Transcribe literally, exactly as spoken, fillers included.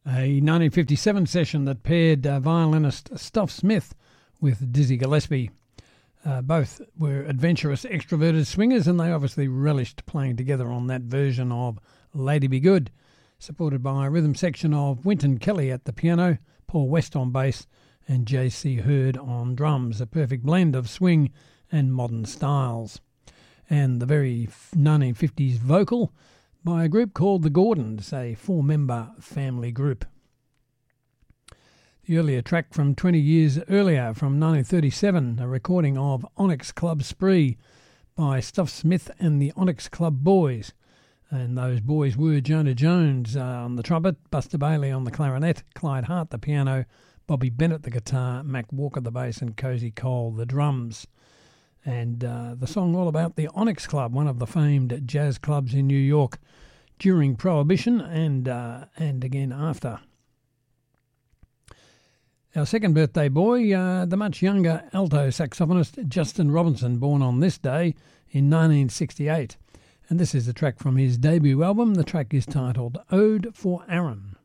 A nineteen fifty-seven session that paired uh, violinist Stuff Smith with Dizzy Gillespie. Uh, both were adventurous, extroverted swingers, and they obviously relished playing together on that version of Lady Be Good, supported by a rhythm section of Wynton Kelly at the piano, Paul West on bass, and J C Hurd on drums, a perfect blend of swing and modern styles. And the very nineteen fifties vocal by a group called the Gordons, a four-member family group. The earlier track from twenty years earlier, from nineteen thirty-seven, a recording of Onyx Club Spree by Stuff Smith and the Onyx Club Boys. And those boys were Jonah Jones uh, on the trumpet, Buster Bailey on the clarinet, Clyde Hart the piano, Bobby Bennett the guitar, Mac Walker the bass, and Cozy Cole the drums. And uh, the song all about the Onyx Club, one of the famed jazz clubs in New York during Prohibition and uh, and again after. Our second birthday boy, uh, the much younger alto saxophonist Justin Robinson, born on this day in nineteen sixty-eight. And this is a track from his debut album. The track is titled Ode for Aaron.